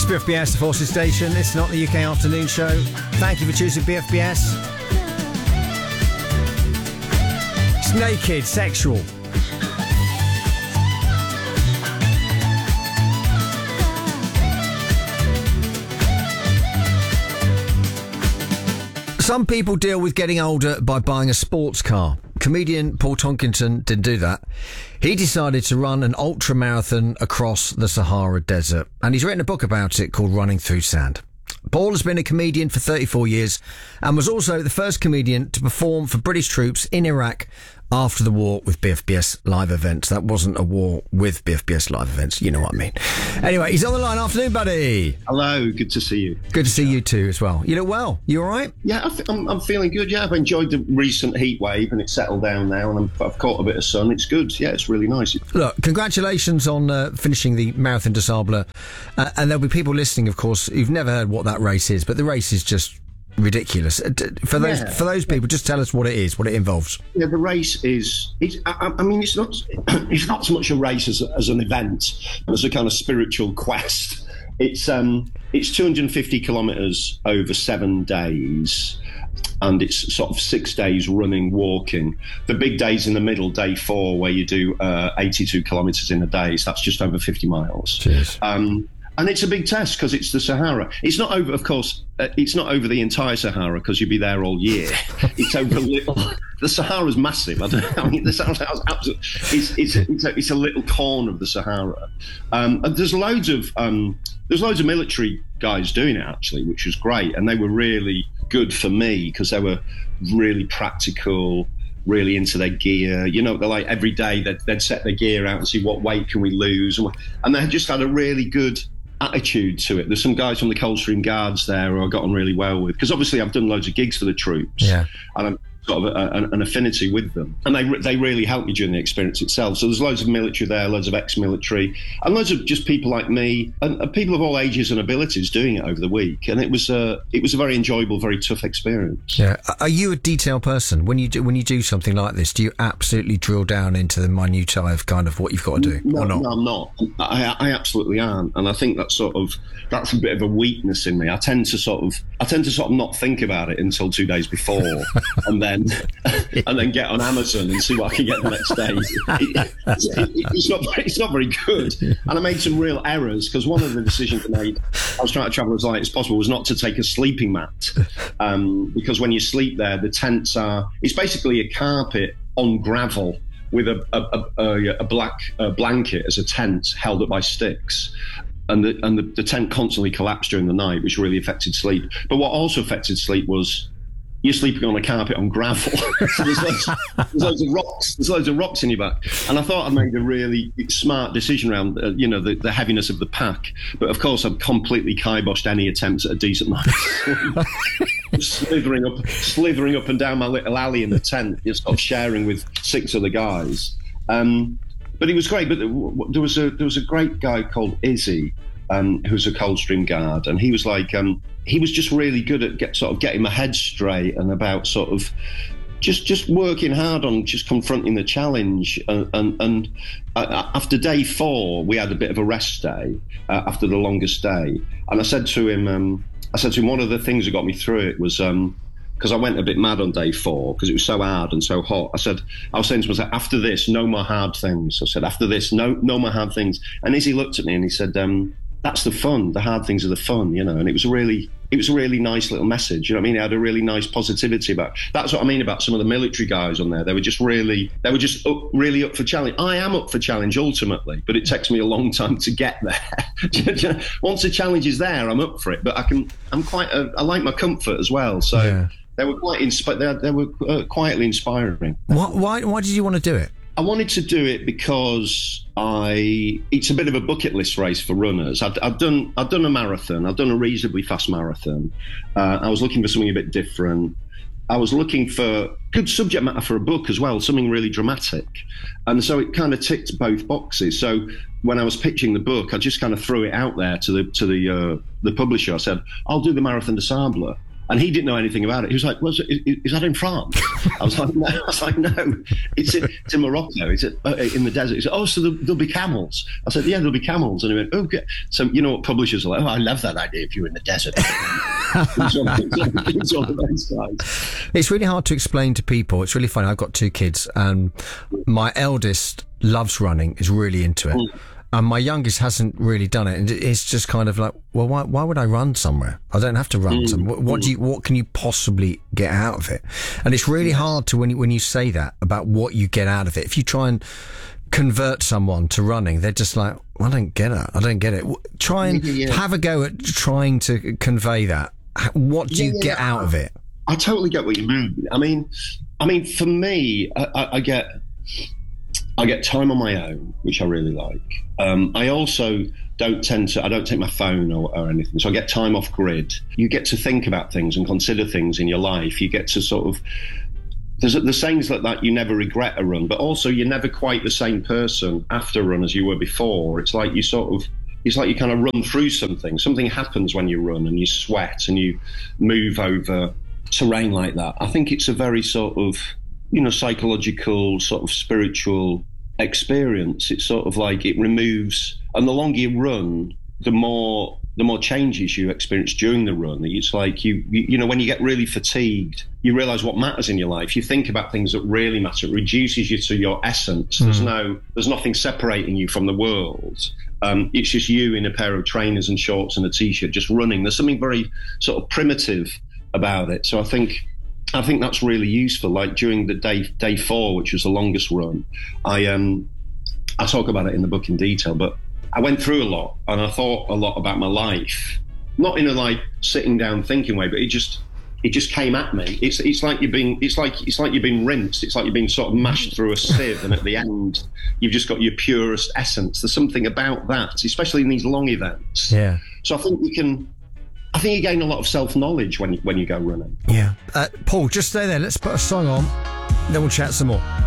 It's BFBS, the Forces Station. It's not the UK afternoon show. Thank you for choosing BFBS. It's naked, sexual. Some people deal with getting older by buying a sports car. Comedian Paul Tonkinson didn't do that. He decided to run an ultra marathon across the Sahara Desert, and he's written a book about it called Running Through Sand. Paul has been a comedian for 34 years and was also the first comedian to perform for British troops in Iraq after the war with BFBS live events. That wasn't a war with BFBS live events, you know what I mean. Anyway, he's on the line. Afternoon, buddy. Hello, good to see you. Good to see you too as well. You look well. You all right? Yeah, I'm feeling good. Yeah, I've enjoyed the recent heat wave and it's settled down now and I've caught a bit of sun. It's good. Yeah, it's really nice. Look, congratulations on finishing the Marathon des Sables. And there'll be people listening, of course, who've never heard what that race is, but the race is just ridiculous. For those people, just tell us what it is, what it involves. Yeah, the race is. I mean, it's not so much a race as an event, as a kind of spiritual quest. It's 250 kilometres over 7 days, and it's sort of 6 days running, walking. The big days in the middle, day 4, where you do 82 kilometres in a day. So that's just over 50 miles. Cheers. And it's a big test because it's the Sahara. It's not over, of course, it's not over the entire Sahara because you'd be there all year. It's over a little. The Sahara's massive. I mean, the Sahara's absolutely. It's a little corner of the Sahara. And there's loads of military guys doing it actually, which was great, and they were really good for me because they were really practical, really into their gear. You know, they're like every day they'd set their gear out and see what weight can we lose, and they just had a really good attitude to it. There's some guys from the Coldstream Guards there who I got on really well with, because obviously I've done loads of gigs for the troops, and I'm sort of an affinity with them, and they really helped me during the experience itself. So there's loads of military there, loads of ex-military, and loads of just people like me and people of all ages and abilities doing it over the week, and it was a very enjoyable, very tough experience. Yeah. Are you a detail person? When you do something like this, do you absolutely drill down into the minutiae of kind of what you've got to do, no, or not? No, I'm not. I absolutely aren't, and I think that's a bit of a weakness in me. I tend to sort of not think about it until 2 days before, and then get on Amazon and see what I can get the next day. It's not very good, and I made some real errors because one of the decisions I made, I was trying to travel as light as possible, was not to take a sleeping mat, because when you sleep there, the tents it's basically a carpet on gravel with a black blanket as a tent held up by sticks. And the tent constantly collapsed during the night, which really affected sleep. But what also affected sleep was you're sleeping on a carpet on gravel. So there's loads of rocks. There's loads of rocks in your back. And I thought I'd made a really smart decision around, the heaviness of the pack. But of course, I've completely kiboshed any attempts at a decent night's slithering up and down my little alley in the tent, just sort of sharing with 6 other guys. But it was great. But there was a great guy called Izzy, who's a Coldstream Guard, and he was like, he was just really good at getting my head straight and about sort of just working hard on just confronting the challenge. And after day 4, we had a bit of a rest day after the longest day, and I said to him, one of the things that got me through it was, because I went a bit mad on day 4 because it was so hard and so hot. I was saying to myself, after this, no more hard things. I said, after this, no more hard things. And Izzy looked at me and he said, that's the fun. The hard things are the fun, and it was a really nice little message. You know what I mean? It had a really nice positivity about it. That's what I mean about some of the military guys on there. They were just really up for challenge. I am up for challenge ultimately, but it takes me a long time to get there. Once the challenge is there, I'm up for it. But I like my comfort as well. So yeah. They were quite they were quietly inspiring. Why did you want to do it? I wanted to do it because it's a bit of a bucket list race for runners. I've done a marathon. I've done a reasonably fast marathon. I was looking for something a bit different. I was looking for good subject matter for a book as well, something really dramatic. And so it kind of ticked both boxes. So when I was pitching the book, I just kind of threw it out there to the publisher. I said, I'll do the Marathon des Sables. And he didn't know anything about it. He was like, is that in France? I was like, no, it's in Morocco. It's in the desert. He said, oh, so there'll be camels. I said, yeah, there'll be camels. And he went, okay. So you know what publishers are like, oh, I love that idea if you're in the desert. It's really hard to explain to people. It's really funny. I've got 2 kids, and my eldest loves running, is really into it. And my youngest hasn't really done it, and it's just kind of like, well, why would I run somewhere? I don't have to run somewhere. What can you possibly get out of it? And it's really hard to when you say that about what you get out of it. If you try and convert someone to running, they're just like, well, I don't get it. Try and have a go at trying to convey that. What do you get out of it? I totally get what you mean. I mean, for me, I get time on my own, which I really like. I also don't take my phone or anything. So I get time off grid. You get to think about things and consider things in your life. You get to sort of, there's sayings like that, you never regret a run, but also you're never quite the same person after a run as you were before. It's like you kind of run through something. Something happens when you run and you sweat and you move over terrain like that. I think it's a very sort of, psychological, sort of spiritual experience. It's sort of like it removes, and the longer you run, the more changes you experience during the run. It's like you when you get really fatigued, you realise what matters in your life. You think about things that really matter. It reduces you to your essence. There's nothing separating you from the world. It's just you in a pair of trainers and shorts and a t-shirt, just running. There's something very sort of primitive about it. So I think that's really useful. Like during the day 4, which was the longest run, I talk about it in the book in detail, but I went through a lot and I thought a lot about my life, not in a like sitting down thinking way, but it just came at me. It's like you've been rinsed. It's like you've been sort of mashed through a sieve, and at the end you've just got your purest essence. There's something about that, especially in these long events. Yeah. So I think you gain a lot of self-knowledge when you go running. Yeah. Paul, just stay there. Let's put a song on, then we'll chat some more.